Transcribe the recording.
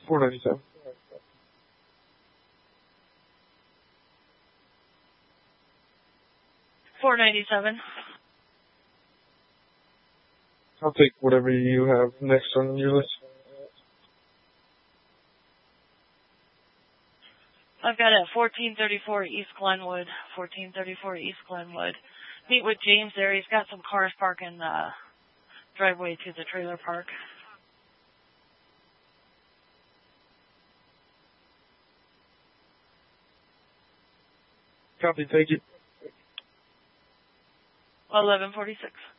497. $497. I'll take whatever you have next on your list. I've got it at 1434 East Glenwood. 1434 East Glenwood. Meet with James there. He's got some cars parked in the driveway to the trailer park. Copy, thank you. 1146.